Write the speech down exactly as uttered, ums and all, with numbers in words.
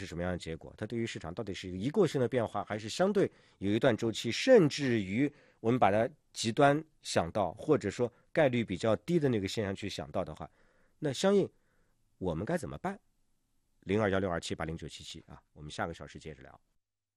是什么样的结果？它对于市场到底是一个一过性的变化，还是相对有一段周期，甚至于我们把它极端想到，或者说概率比较低的那个现象去想到的话，那相应我们该怎么办？零二幺六二七八零九七七啊，我们下个小时接着聊。